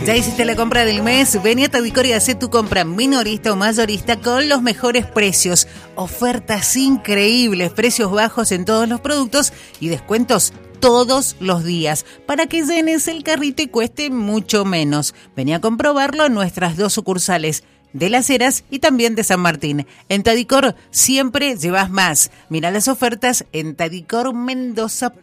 Ya hiciste la compra del mes, ven a Tadicor y haz tu compra minorista o mayorista con los mejores precios. Ofertas increíbles, precios bajos en todos los productos y descuentos todos los días, para que llenes el carrito y cueste mucho menos. Vení a comprobarlo en nuestras 2 sucursales, de Las Heras y también de San Martín. En Tadicor siempre llevas más. Mira las ofertas en tadicormendoza.com.